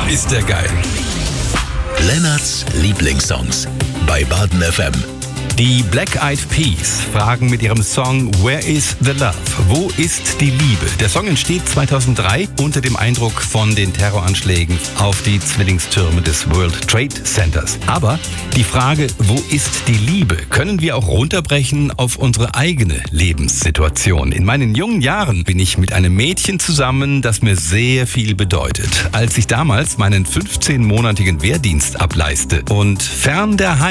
ist der geil. Lennarts Lieblingssongs bei Baden FM. Die Black Eyed Peas fragen mit ihrem Song Where is the Love? Wo ist die Liebe? Der Song entsteht 2003 unter dem Eindruck von den Terroranschlägen auf die Zwillingstürme des World Trade Centers. Aber die Frage, wo ist die Liebe, können wir auch runterbrechen auf unsere eigene Lebenssituation. In meinen jungen Jahren bin ich mit einem Mädchen zusammen, das mir sehr viel bedeutet. Als ich damals meinen 15-monatigen Wehrdienst ableiste und fern der